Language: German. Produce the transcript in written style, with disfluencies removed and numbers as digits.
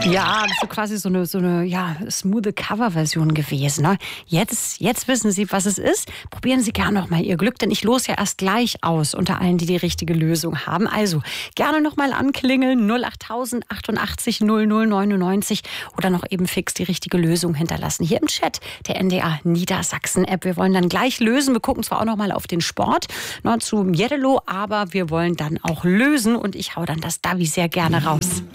Ja, das ist so quasi so eine ja, smooth Coverversion gewesen. Ne? Jetzt wissen Sie, was es ist. Probieren Sie gerne noch mal Ihr Glück, denn ich lose ja erst gleich aus unter allen, die die richtige Lösung haben. Also gerne noch mal anklingeln 08000 88 00 99 oder noch eben fix die richtige Lösung hinterlassen. Hier im Chat der NDR Niedersachsen App. Wir wollen dann gleich lösen. Wir gucken zwar auch noch mal auf den Sport zu Jeddelo, aber wir wollen dann auch lösen und ich hau dann das Davi sehr gerne raus.